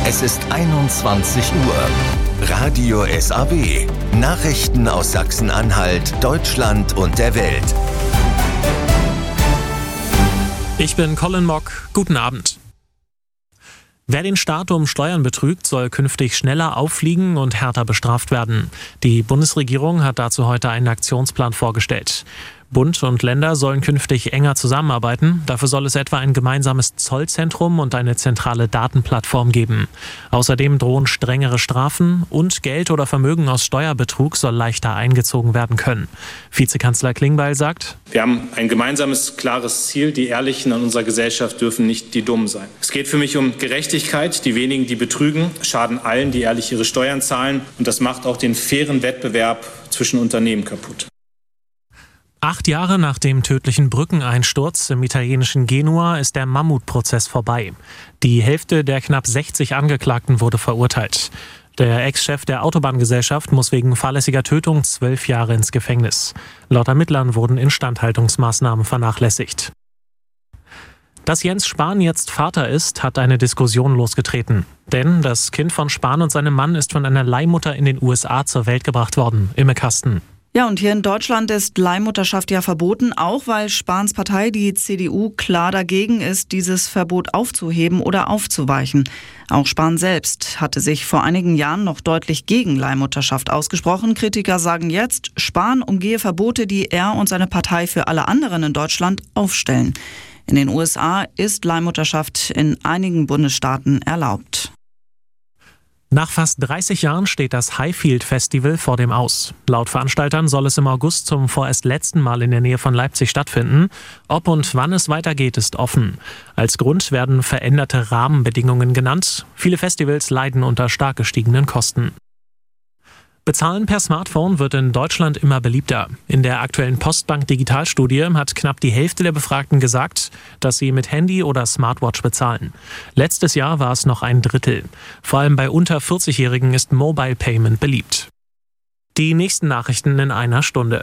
Es ist 21 Uhr. Radio SAW. Nachrichten aus Sachsen-Anhalt, Deutschland und der Welt. Ich bin Colin Mock. Guten Abend. Wer den Staat um Steuern betrügt, soll künftig schneller auffliegen und härter bestraft werden. Die Bundesregierung hat dazu heute einen Aktionsplan vorgestellt. Bund und Länder sollen künftig enger zusammenarbeiten. Dafür soll es etwa ein gemeinsames Zollzentrum und eine zentrale Datenplattform geben. Außerdem drohen strengere Strafen und Geld oder Vermögen aus Steuerbetrug soll leichter eingezogen werden können. Vizekanzler Klingbeil sagt: Wir haben ein gemeinsames, klares Ziel. Die Ehrlichen an unserer Gesellschaft dürfen nicht die Dummen sein. Es geht für mich um Gerechtigkeit. Die wenigen, die betrügen, schaden allen, die ehrlich ihre Steuern zahlen. Und das macht auch den fairen Wettbewerb zwischen Unternehmen kaputt. 8 Jahre nach dem tödlichen Brückeneinsturz im italienischen Genua ist der Mammutprozess vorbei. Die Hälfte der knapp 60 Angeklagten wurde verurteilt. Der Ex-Chef der Autobahngesellschaft muss wegen fahrlässiger Tötung 12 Jahre ins Gefängnis. Laut Ermittlern wurden Instandhaltungsmaßnahmen vernachlässigt. Dass Jens Spahn jetzt Vater ist, hat eine Diskussion losgetreten. Denn das Kind von Spahn und seinem Mann ist von einer Leihmutter in den USA zur Welt gebracht worden, Imme Kasten. Ja, und hier in Deutschland ist Leihmutterschaft ja verboten, auch weil Spahns Partei, die CDU, klar dagegen ist, dieses Verbot aufzuheben oder aufzuweichen. Auch Spahn selbst hatte sich vor einigen Jahren noch deutlich gegen Leihmutterschaft ausgesprochen. Kritiker sagen jetzt, Spahn umgehe Verbote, die er und seine Partei für alle anderen in Deutschland aufstellen. In den USA ist Leihmutterschaft in einigen Bundesstaaten erlaubt. Nach fast 30 Jahren steht das Highfield Festival vor dem Aus. Laut Veranstaltern soll es im August zum vorerst letzten Mal in der Nähe von Leipzig stattfinden. Ob und wann es weitergeht, ist offen. Als Grund werden veränderte Rahmenbedingungen genannt. Viele Festivals leiden unter stark gestiegenen Kosten. Bezahlen per Smartphone wird in Deutschland immer beliebter. In der aktuellen Postbank-Digitalstudie hat knapp die Hälfte der Befragten gesagt, dass sie mit Handy oder Smartwatch bezahlen. Letztes Jahr war es noch ein Drittel. Vor allem bei unter 40-Jährigen ist Mobile Payment beliebt. Die nächsten Nachrichten in einer Stunde.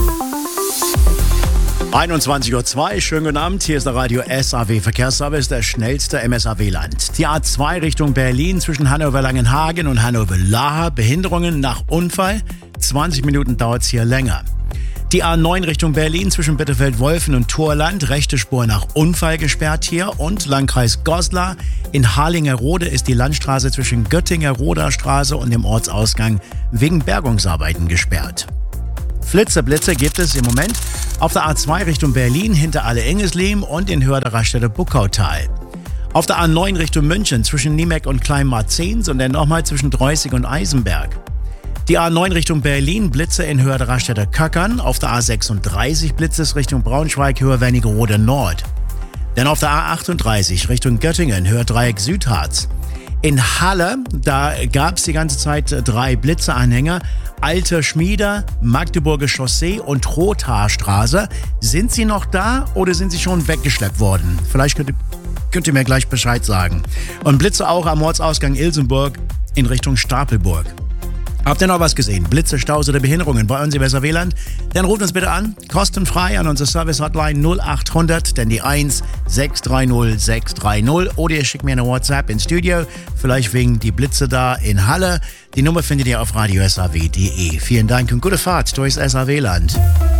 21:02 Uhr, schönen guten Abend. Hier ist der Radio SAW Verkehrsservice, der schnellste im SAW-Land. Die A2 Richtung Berlin zwischen Hannover-Langenhagen und Hannover-Lahr. Behinderungen nach Unfall. 20 Minuten dauert es hier länger. Die A9 Richtung Berlin zwischen Bitterfeld-Wolfen und Thorland. Rechte Spur nach Unfall gesperrt hier. Und Landkreis Goslar. In Harlingerode ist die Landstraße zwischen Göttinger-Roder Straße und dem Ortsausgang wegen Bergungsarbeiten gesperrt. Blitze gibt es im Moment auf der A2 Richtung Berlin hinter Alle-Engesleben und in Hörder-Raststätte-Buckautal. Auf der A9 Richtung München zwischen Niemek und Kleinmarzens und dann nochmal zwischen Dreußig und Eisenberg. Die A9 Richtung Berlin, Blitze in Hörder-Raststätte-Köckern. Auf der A36 Blitzes Richtung Braunschweig, Höher-Wernigerode Nord. Dann auf der A38 Richtung Göttingen, Höherdreieck Südharz. In Halle, da gab es die ganze Zeit 3 Blitzeanhänger. Alter Schmieder, Magdeburger Chaussee und Rothaarstraße. Sind sie noch da oder sind sie schon weggeschleppt worden? Vielleicht könnt ihr mir gleich Bescheid sagen. Und Blitze auch am Ortsausgang Ilsenburg in Richtung Stapelburg. Habt ihr noch was gesehen? Blitze, Staus oder Behinderungen bei uns im SAW-Land? Dann ruft uns bitte an, kostenfrei an unsere Service-Hotline 0800, dann die 1 630 630 oder ihr schickt mir eine WhatsApp ins Studio, vielleicht wegen die Blitze da in Halle. Die Nummer findet ihr auf radiosaw.de. Vielen Dank und gute Fahrt durchs SAW-Land.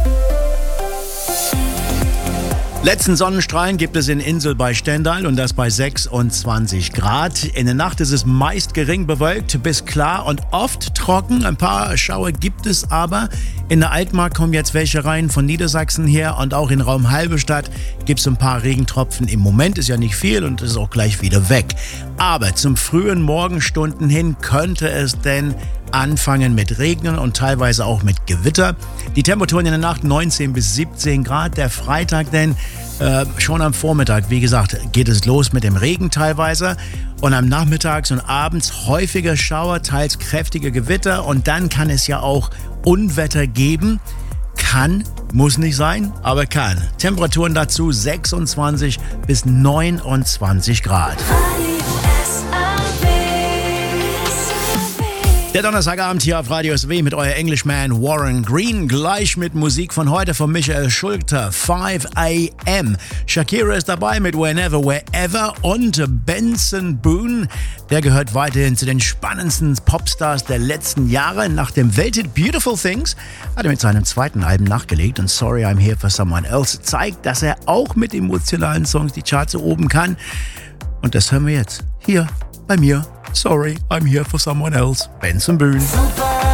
Letzten Sonnenstrahlen gibt es in Insel bei Stendal und das bei 26 Grad. In der Nacht ist es meist gering bewölkt bis klar und oft trocken. Ein paar Schauer gibt es aber. In der Altmark kommen jetzt welche rein von Niedersachsen her und auch in Raum Halberstadt gibt es ein paar Regentropfen. Im Moment ist ja nicht viel und ist auch gleich wieder weg. Aber zum frühen Morgenstunden hin könnte es denn anfangen mit Regnen und teilweise auch mit Gewitter. Die Temperaturen in der Nacht 19 bis 17 Grad. Der Freitag denn schon am Vormittag, wie gesagt, geht es los mit dem Regen teilweise. Und am Nachmittags und abends häufiger Schauer, teils kräftige Gewitter. Und dann kann es ja auch Unwetter geben. Kann, muss nicht sein, aber kann. Temperaturen dazu 26 bis 29 Grad. Der Donnerstagabend hier auf Radio SW mit euer Englishman Warren Green. Gleich mit Musik von heute von Michael Schulter, 5 AM. Shakira ist dabei mit Whenever, Wherever und Benson Boone. Der gehört weiterhin zu den spannendsten Popstars der letzten Jahre. Nach dem Welthit Beautiful Things hat er mit seinem zweiten Album nachgelegt und Sorry I'm Here for Someone Else zeigt, dass er auch mit emotionalen Songs die Charts erobern kann. Und das hören wir jetzt hier bei mir. Sorry, I'm Here for Someone Else. Benson Boone. Super.